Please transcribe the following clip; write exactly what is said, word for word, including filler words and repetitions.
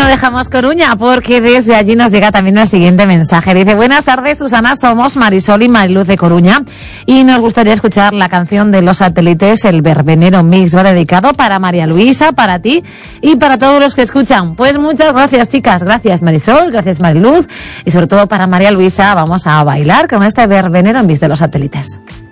dejamos Coruña porque desde allí nos llega también el siguiente mensaje. Dice: buenas tardes, Susana, somos Marisol y Mariluz de Coruña y nos gustaría escuchar la canción de Los Satélites, El Verbenero Mix. Va dedicado para María Luisa, para ti y para todos los que escuchan. Pues muchas gracias, chicas. Gracias, Marisol, gracias, Mariluz, y sobre todo para María Luisa vamos a bailar con este Verbenero Mix de Los Satélites.